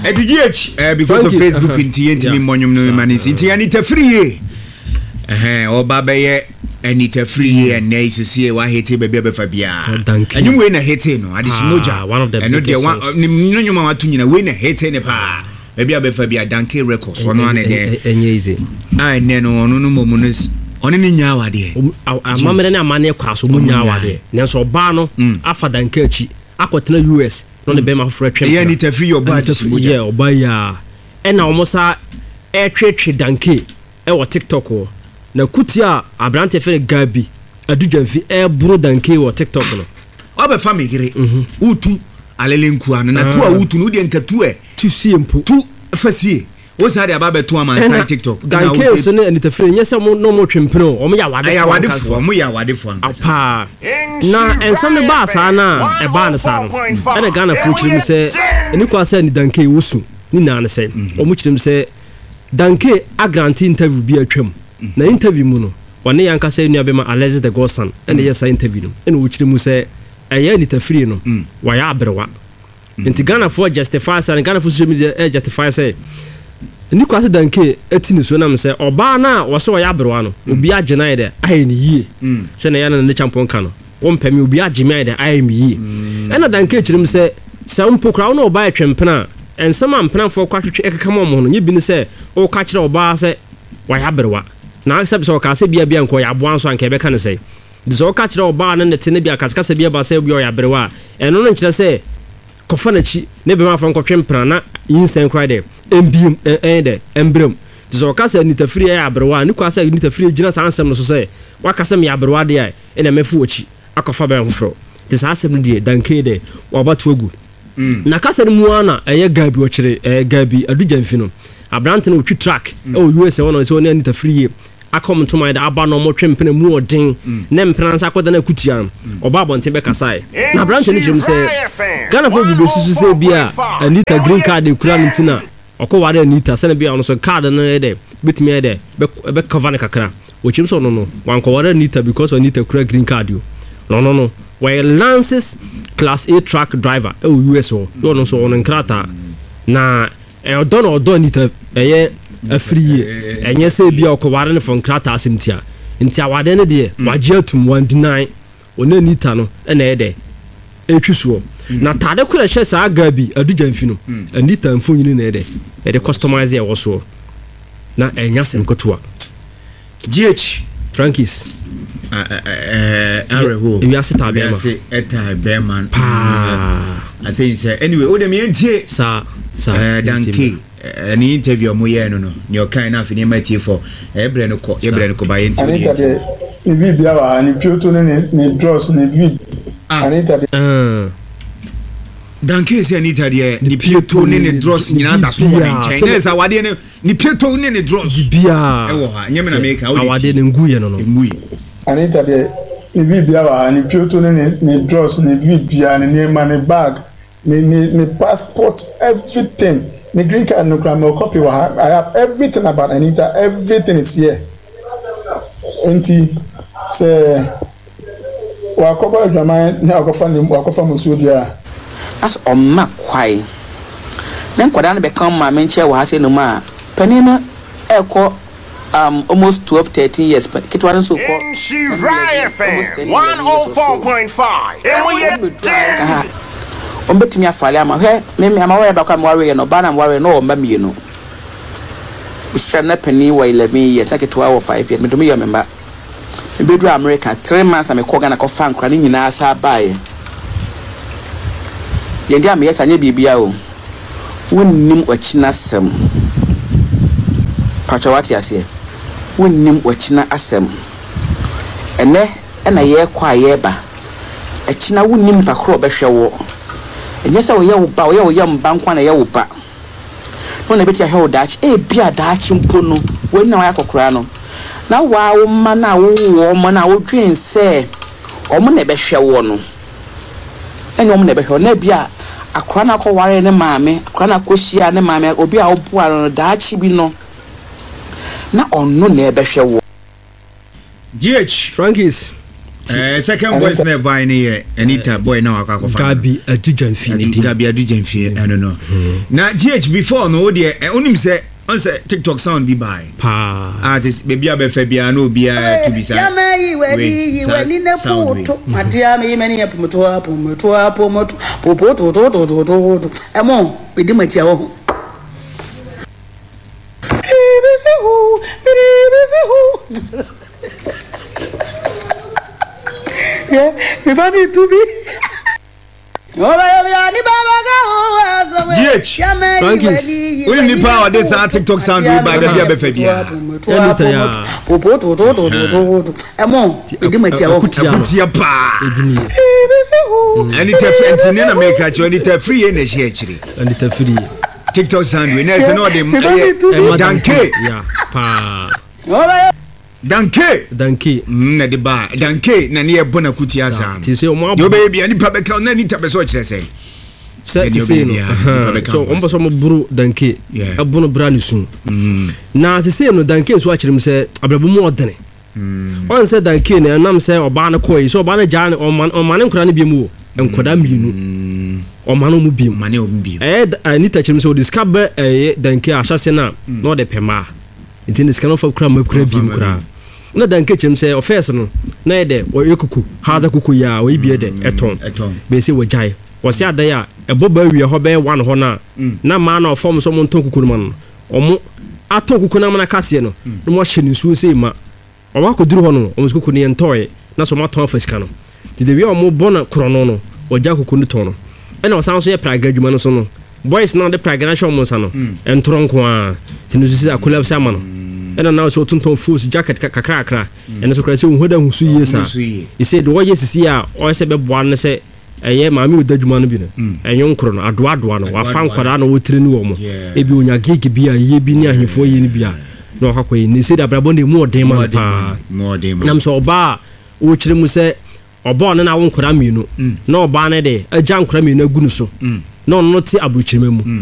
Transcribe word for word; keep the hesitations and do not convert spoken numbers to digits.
At the G H, because of Facebook inti me monyum no manis inti Anita free. Eh, or Babaye Anita free and nice to see why hate baby Fabia. And you win a hate no, I just know one of them. And not the one no you want to win a hate any pa. Maybe I be Fabia Danke records one one day. Easy. I no no no momunis. Oni ni nyawa de. Amamere na amane kwaso mu nyawa de. Nenso ba no afa Danke achi akotena U S. No the bema for twem. Yeah, need to free your body. Yeah, oba ya. E na omosa e twetwe Danke e wo TikTok o. Na kutia abrante fe Gabi adujamfi e bro Danke wo TikTok no. Oba fa megire. Utu alelenku anu na tu a utu no de nkatu e. Tu siempo. Tu fasie. Wo sa de aba to am on TikTok. Danke so ne anita free nyese mo no mo twempeno. O mo ya wade. Ya wade fo, mo ya wade fo. Apa. Na ensam ne ba sa na e ba ne sa no. E na Ghana fu chirim se eni kwa sa ni Danke wosu. Ni na ne se. O mo chirim se Danke agrant interview bi atwam. Na interview mu no. Wone yanka se nua be ma Alex the Godson. E na yesa interview no. E na wo chirim se eye anita free no. Wa ya abrewa. Nti Ghana fu justify sa Ghana fu social media e justify say ni kwase Danke etini so na me se oba na wo so ya abrewa no obi agena de ayi ni yie se na ya na ne champion ka no wo mpemi obi agema de ayi mi yie e na Danke chirim se se mpokra no oba atwempena ensama mpena fo kwatwetwe ekeka mo mo no nye bi ni se o ka kire oba se wa ya abrewa na accept so ka se bia bia nko ya boan so anka be ka ne se de so ka kire oba na ne tene bia ka se bia ba se obi o ya abrewa eno no nkire se kofa na chi ne be ma fa nkotwempena na yinsen kra de embiem eh de embrem so kasa Anita free ya abrewa ni kwasa Anita free gina sa ansem no so say wakasa me abrewa de ai ena mefu ochi akofa ba mfro de sa asem de Danke de wabatu agu na kasa ni muana eye Gabi ochire eh Gabi adujamfi no abrante no twi track e o U S one so na Anita free akom to my da aba no mo twempene mu odin na mpransa akoda na kutia oba bonte be kasai na abrante ni chirim say Ghana fo bi susu say bia Anita green card e kura ntina oko ware Anita se na bia ono so card no e de bitimi e de be cover ne kakra o chim so no no wan ko ware Anita because Anita kura green card yo no no no we Lances class A truck driver e U S o yo no so on nkrata na e odon odon Anita eye afri enye se bia oko ware ne fon krata asimtia ntia wade ne de waje atum one deny ona Anita no e na e de etwisuo na tade kura hye sa Gabi adujamfi no Anita mfonyini na e de e de customize e woso na enya sem kotoa G H Frankies eh eh areho we are sita be ma eta be man I think say anyway o de me entie sa sa Danke any interview mo ye no no your kind na fini matie for e bre no ko e bre no ko ba entie Anita de ni bibia wa ni Kyoto ne ni draws ni bib Anita de ah Danke say Anita de ni Kyoto ne ni draws nyina da so wo nchen na sa wade ne ni Kyoto ne ni draws bia e wo ha nyem na America o wade ne nguye no no nguye Anita de ni bibia wa ni Kyoto ne ni draws ni bibia ne ni money bag ni ni passport everything the green card no crime copy I have everything about Anita, everything is here. Enti say wa kopa jama na akofa ni akofa musu dia as on ma kwai na nkwada na be kan ma menche wa hase no ma panina e ko um almost twelve thirteen years but kitwa no so ko one oh four point five on betimi afale ama he me me ama wa ba kwa mwa no ba na mwa no mba mi no ushana pani wa eleven years take to our five years me do me ya memba me bedu America three months am ko Ghana ko fan kra ni nyina asa bae ye ndi am yes anye bibia o wonnim ochina asem pacha wati ase wonnim ochina asem ene ena ye kwa ye ba achina wonnim pakro behwe wo enye se wo ye wo ba wo ye wo ye mba nkwa na ye wo ba no na beti ya he dachi e bia dachi mpo no wo na wa akokora no na wa wo ma na wo wo mo na wo dwen se o mo na behwe wo no ene o mo na behwe na bia akora na ko ware ne maame akora na ko hia ne maame obi a wo boa no dachi bi no na onno na behwe wo G H Frankies eh second voice na boy ni ye Anita boy na akwa fa Gabi Adujanfi ni di Gabi Adujanfi I don't know na G H before no de onim say on say TikTok sound be by pa artist baby abefa bia na obi a to be say chama yi wadi yi wani na poto matia me mani ya pomoto apo moto apo moto popo to to to to to emo bidi matia wo Bibizihu, bibizihu. Yeah, me bani to be. G H, Frankies, we need power this our TikTok sound we by baby abefa bia. Anita ya popo to to to to to emo bidi matia wo akutia pa. Bibizihu. Anita free na make a Anita free na share chiri. Anita free TikTok sound we na say no dem danke ya pa danke danke na de ba danke na ne ebona kutia sam ti se o mo do baby ani pa be ka na ni ta be so kire say se ti se no so o mbo so mo buru danke abono brani sun na ti se no danke so a kire m se abrabo mu odene on se danke na nam se oba na ko yi so oba na ja ne o man nkura ne bi mu enkoda mienu o manu mu bi mane o bi eh Anita chim so discover eh danke ahase na no de pema intini scan for kura makura bi mu kura na danke chim say office no na e de o yekuku haza kuku ya o ibi de eton be say wajai wo se adai a ebo ba wie ho be one ho na na ma na form so mo nton kuku no man o mo aton kuku na mana kase no no mo hye ni su sei ma o wa koduru ho no o mo kuku ne entoy na so mo ton fasika no de wie o mo bona krono no o ja kuku no ton no ena osan so ye praga adwuma no so no boys na de praga na show mo sa no entronko a tinu sisi akola sa ma no ena na so tonton full jacket kakra kakra ena so kra se hoda husu yesa e say de wo yesisi a o se be boa no se eye maami odadwuma no bi no enyon kro no ado ado no wa fan kwada no wotire ni wo mo e bi onya gig bi a ye bi ni ahefo ye ni bi a no akwakoyi ni se da brabo ne mu odem ma pa nam so oba wo kire mu se obo no na wo nkora mienu na oba ne de agya nkora mienu agunu so na ono te abuchirema mu